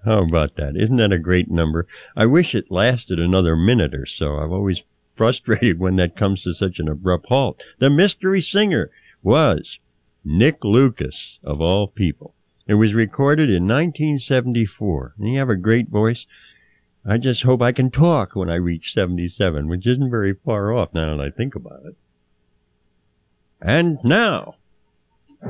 How about that? Isn't that a great number? I wish it lasted another minute or so. I'm always frustrated when that comes to such an abrupt halt. The mystery singer was Nick Lucas, of all people. It was recorded in 1974. And you have a great voice. I just hope I can talk when I reach 77, which isn't very far off now that I think about it. And now,